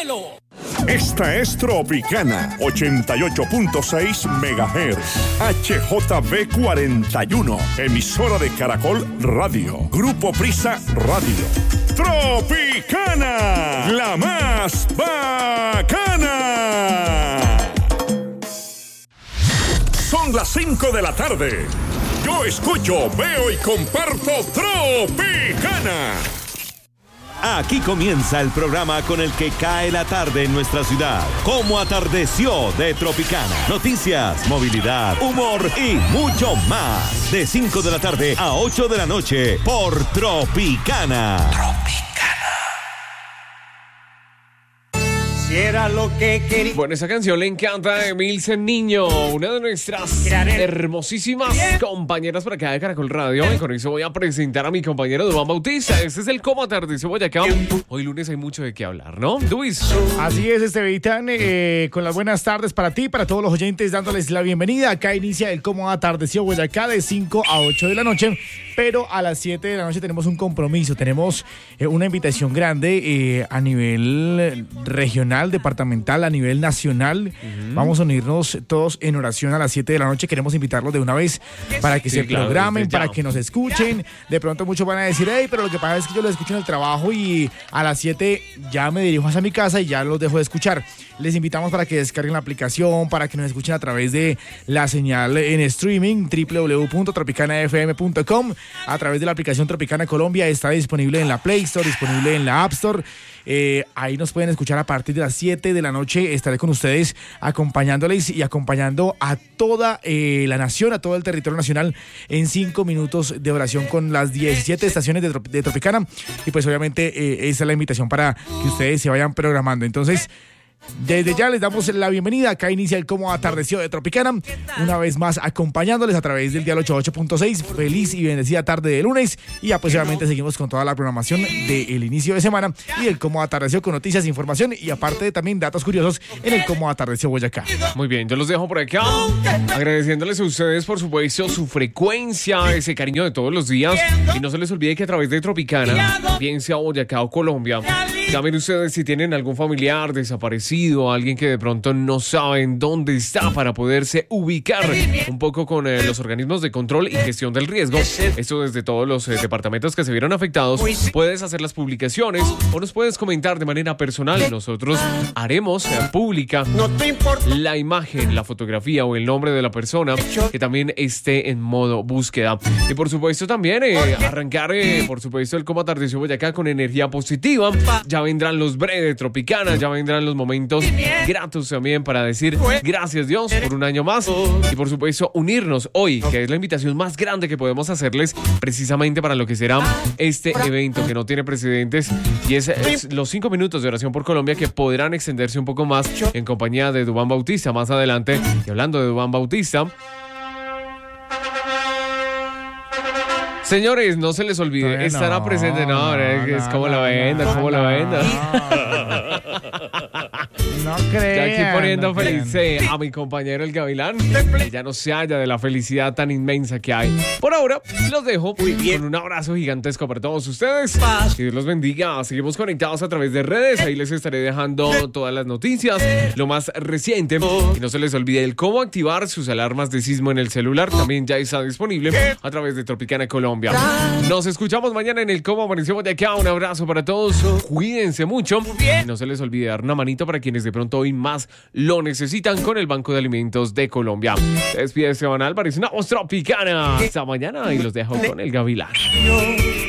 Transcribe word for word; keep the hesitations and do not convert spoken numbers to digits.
cielo. Esta es Tropicana, ochenta y ocho punto seis megahertz, H J B cuarenta y uno, emisora de Caracol Radio, Grupo Prisa Radio. Tropicana, la más bacana. Son las cinco de la tarde. Yo escucho, veo y comparto Tropicana. Aquí comienza el programa con el que cae la tarde en nuestra ciudad. Como atardeció de Tropicana. Noticias, movilidad, humor y mucho más. De cinco de la tarde a ocho de la noche por Tropicana. Tropicana. Si era lo que quería. Bueno, esa canción le encanta a Emilce Niño, una de nuestras hermosísimas compañeras por acá de Caracol Radio. Y con eso voy a presentar a mi compañero Duván Bautista. Este es el Cómo Atardeció Boyacá. Hoy lunes hay mucho de qué hablar, ¿no, Luis? Así es, Estevitan, eh, con las buenas tardes para ti, para todos los oyentes, dándoles la bienvenida. Acá inicia el Cómo Atardeció Boyacá de cinco a ocho de la noche, pero a las siete de la noche tenemos un compromiso. Tenemos eh, una invitación grande eh, a nivel regional, departamental, a nivel nacional. Uh-huh. Vamos a unirnos todos en oración a las siete de la noche. Queremos invitarlos de una vez para que sí, se claro, programen, para que nos escuchen. De pronto muchos van a decir, hey, pero lo que pasa es que yo los escucho en el trabajo y a las siete ya me dirijo hacia mi casa y ya los dejo de escuchar. Les invitamos para que descarguen la aplicación, para que nos escuchen a través de la señal en streaming, doble u doble u doble u punto tropicana f m punto com. A través de la aplicación Tropicana Colombia, está disponible en la Play Store, disponible en la App Store. Eh, ahí nos pueden escuchar a partir de las siete de la noche. Estaré con ustedes acompañándoles y acompañando a toda eh, la nación, a todo el territorio nacional en cinco minutos de oración con las diecisiete estaciones de, de Tropicana. Y pues obviamente eh, esa es la invitación para que ustedes se vayan programando. Entonces, desde ya les damos la bienvenida. Acá inicia el Cómo Atardeció de Tropicana, una vez más acompañándoles a través del dial ochenta y ocho punto seis. Feliz y bendecida tarde de lunes. Y ya pues obviamente seguimos con toda la programación del inicio de semana y el Cómo Atardeció con noticias, información y aparte también datos curiosos en el Cómo Atardeció Boyacá. Muy bien, yo los dejo por acá agradeciéndoles a ustedes por supuesto su frecuencia, ese cariño de todos los días, y no se les olvide que a través de Tropicana, bien sea Boyacá o Colombia, llamen ustedes si tienen algún familiar desaparecido, alguien que de pronto no saben dónde está, para poderse ubicar un poco con eh, los organismos de control y gestión del riesgo. Esto desde todos los eh, departamentos que se vieron afectados. Puedes hacer las publicaciones o nos puedes comentar de manera personal. Nosotros haremos eh, pública la imagen, la fotografía o el nombre de la persona que también esté en modo búsqueda. Y por supuesto también eh, arrancar, eh, por supuesto, el Cómo Atardeció Boyacá con energía positiva. Ya vendrán los breves de Tropicana, ya vendrán los momentos gratos también para decir gracias Dios por un año más y por supuesto unirnos hoy, que es la invitación más grande que podemos hacerles precisamente para lo que será este evento que no tiene precedentes, y es, es los cinco minutos de oración por Colombia, que podrán extenderse un poco más en compañía de Duván Bautista más adelante. Y hablando de Duván Bautista, señores, no se les olvide, no, estará presente. No, no, es como no, la venda, no, como no, la venda. No, no crean. Ya aquí poniendo no feliz crean. A mi compañero el Gavilán, que ya no se halla de la felicidad tan inmensa que hay. Por ahora, los dejo muy bien, con un abrazo gigantesco para todos ustedes. Que Dios los bendiga. Seguimos conectados a través de redes. Ahí les estaré dejando todas las noticias, lo más reciente. Y no se les olvide el cómo activar sus alarmas de sismo en el celular. También ya está disponible a través de Tropicana Colombia. Nos escuchamos mañana en el Cómo Amaneció Boyacá. Un abrazo para todos. Cuídense mucho. Y no se les olvide dar una manito para quienes de pronto hoy más lo necesitan con el Banco de Alimentos de Colombia. Se despide Esteban Álvarez, una voz tropicana. Hasta mañana y los dejo con el Gavilán.